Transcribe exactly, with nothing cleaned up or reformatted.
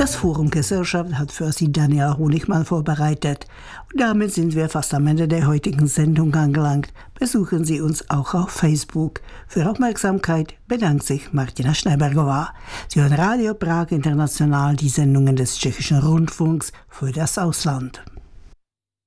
Das Forum Gesellschaft hat für Sie Daniel Honigmann vorbereitet. Und damit sind wir fast am Ende der heutigen Sendung angelangt. Besuchen Sie uns auch auf Facebook. Für Aufmerksamkeit bedankt sich Martina Schneibergová. Sie hören Radio Prag International, die Sendungen des Tschechischen Rundfunks für das Ausland.